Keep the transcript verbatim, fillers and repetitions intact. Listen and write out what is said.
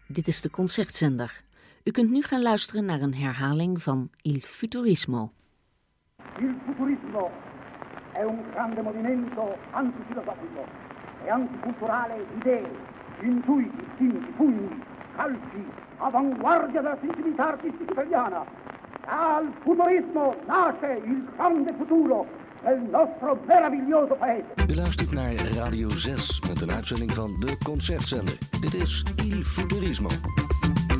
Dit is de Concertzender. U kunt nu gaan luisteren naar een herhaling van Il Futurismo. Il futurismo è un grande movimento antifilosofico e anticulturale di idee, intuiti, istinti, pugni, calci, avanguardia della sensibilità artistica italiana. Dal futurismo nasce il grande futuro del nostro meraviglioso paese. U luistert naar Radio zes met een uitzending van de Concertzender. Dit is Il Futurismo.